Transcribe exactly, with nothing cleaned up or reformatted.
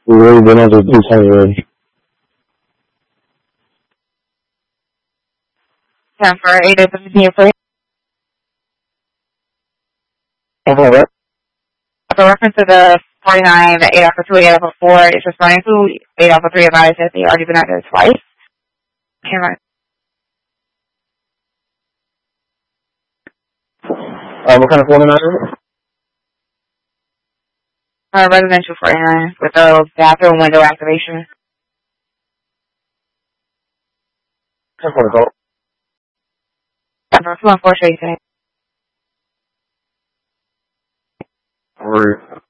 We already been on to two twenty already. Time for eight days of continue for Okay, right? the reference to the forty-nine, the eight alpha two, eight alpha four, it's just running through eight alpha three advised that they already been out there twice. Can run. Uh, what kind of forty-nine is it? Uh, residential forty-nine with a bathroom window activation. Ten forty gold. Number two one four, should you say? Or